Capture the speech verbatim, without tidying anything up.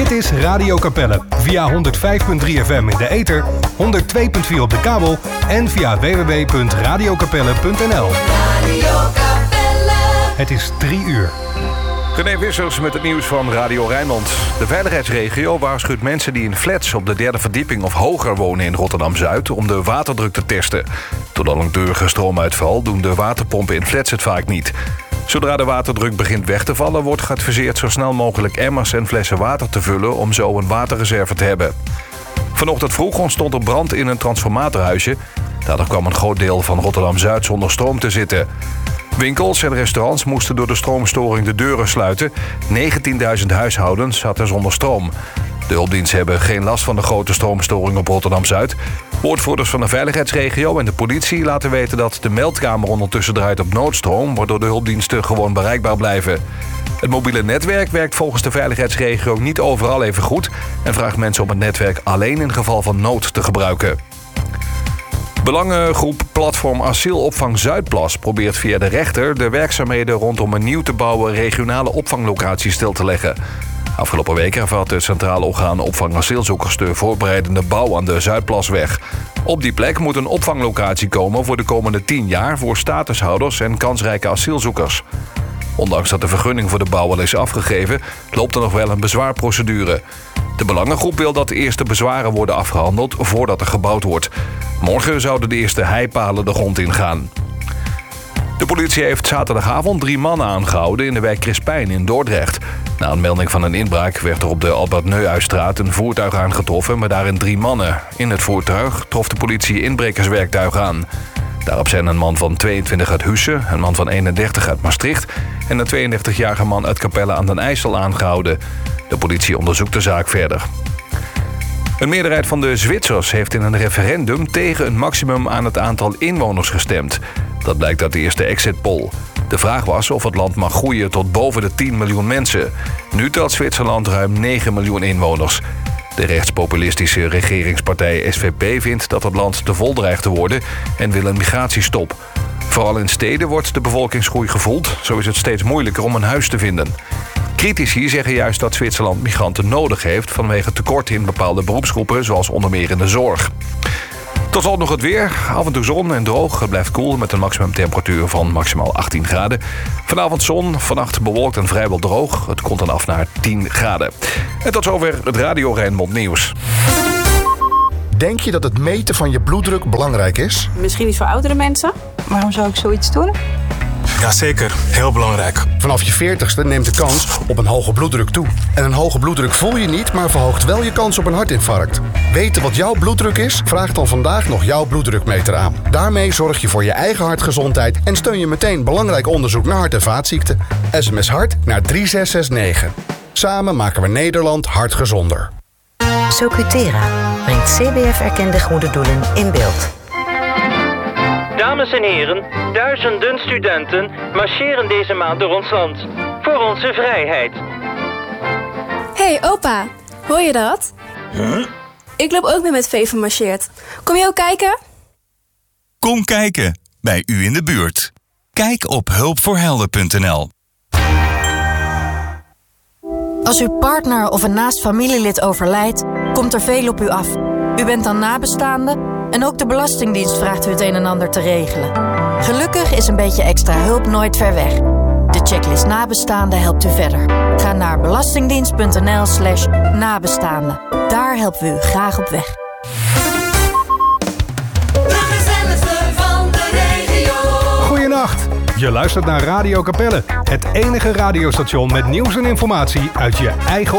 Dit is Radio Capelle via honderd vijf komma drie F M in de ether, honderd twee komma vier op de kabel en via w w w punt radio capelle punt n l. Radio Capelle. Het is drie uur. René Wissers met het nieuws van Radio Rijnmond. De veiligheidsregio waarschuwt mensen die in flats op de derde verdieping of hoger wonen in Rotterdam-Zuid om de waterdruk te testen. Door de langdurige stroomuitval doen de waterpompen in flats het vaak niet. Zodra de waterdruk begint weg te vallen, wordt geadviseerd zo snel mogelijk emmers en flessen water te vullen om zo een waterreserve te hebben. Vanochtend vroeg ontstond er brand in een transformatorhuisje. Daardoor kwam een groot deel van Rotterdam-Zuid zonder stroom te zitten. Winkels en restaurants moesten door de stroomstoring de deuren sluiten. negentienduizend huishoudens zaten zonder stroom. De hulpdiensten hebben geen last van de grote stroomstoring op Rotterdam-Zuid. Woordvoerders van de veiligheidsregio en de politie laten weten dat de meldkamer ondertussen draait op noodstroom, waardoor de hulpdiensten gewoon bereikbaar blijven. Het mobiele netwerk werkt volgens de veiligheidsregio niet overal even goed en vraagt mensen om het netwerk alleen in geval van nood te gebruiken. Belangengroep Platform Asielopvang Zuidplas probeert via de rechter de werkzaamheden rondom een nieuw te bouwen regionale opvanglocatie stil te leggen. Afgelopen week hervatte het Centraal Orgaan Opvang Asielzoekers de voorbereidende bouw aan de Zuidplasweg. Op die plek moet een opvanglocatie komen voor de komende tien jaar voor statushouders en kansrijke asielzoekers. Ondanks dat de vergunning voor de bouw al is afgegeven, loopt er nog wel een bezwaarprocedure. De Belangengroep wil dat de eerste bezwaren worden afgehandeld voordat er gebouwd wordt. Morgen zouden de eerste heipalen de grond ingaan. De politie heeft zaterdagavond drie mannen aangehouden in de wijk Crispijn in Dordrecht. Na een melding van een inbraak werd er op de Albert Neuhuisstraat een voertuig aangetroffen met daarin drie mannen. In het voertuig trof de politie inbrekerswerktuig aan. Daarop zijn een man van tweeëntwintig uit Husse, een man van eenendertig uit Maastricht en een tweeëndertigjarige man uit Capelle aan den IJssel aangehouden. De politie onderzoekt de zaak verder. Een meerderheid van de Zwitsers heeft in een referendum tegen een maximum aan het aantal inwoners gestemd. Dat blijkt uit de eerste exit poll. De vraag was of het land mag groeien tot boven de tien miljoen mensen. Nu telt Zwitserland ruim negen miljoen inwoners. De rechtspopulistische regeringspartij S V P vindt dat het land te vol dreigt te worden en wil een migratiestop. Vooral in steden wordt de bevolkingsgroei gevoeld. Zo is het steeds moeilijker om een huis te vinden. Critici zeggen juist dat Zwitserland migranten nodig heeft vanwege tekorten in bepaalde beroepsgroepen, zoals onder meer in de zorg. Tot slot nog het weer. Af en toe zon en droog. Het blijft koel met een maximumtemperatuur van maximaal achttien graden. Vanavond zon, vannacht bewolkt en vrijwel droog. Het komt dan af naar tien graden. En tot zover het Radio Rijnmond nieuws. Denk je dat het meten van je bloeddruk belangrijk is? Misschien iets voor oudere mensen. Waarom zou ik zoiets doen? Jazeker, heel belangrijk. Vanaf je veertigste neemt de kans op een hoge bloeddruk toe. En een hoge bloeddruk voel je niet, maar verhoogt wel je kans op een hartinfarct. Weten wat jouw bloeddruk is? Vraag dan vandaag nog jouw bloeddrukmeter aan. Daarmee zorg je voor je eigen hartgezondheid en steun je meteen belangrijk onderzoek naar hart- en vaatziekten. S M S hart naar drie zes zes negen. Samen maken we Nederland hartgezonder. Socutera brengt C B F-erkende goede doelen in beeld. Dames en heren, duizenden studenten marcheren deze maand door ons land. Voor onze vrijheid. Hey opa, hoor je dat? Huh? Ik loop ook mee met Veven marcheert. Kom je ook kijken? Kom kijken, bij u in de buurt. Kijk op hulpvoorhelden punt n l. Als uw partner of een naast familielid overlijdt, komt er veel op u af. U bent dan nabestaande en ook de Belastingdienst vraagt u het een en ander te regelen. Gelukkig is een beetje extra hulp nooit ver weg. De checklist nabestaande helpt u verder. Ga naar belastingdienst punt n l slash nabestaande. Daar helpen we u graag op weg. De gezelligste van de regio. Goeienacht. Je luistert naar Radio Capelle. Het enige radiostation met nieuws en informatie uit je eigen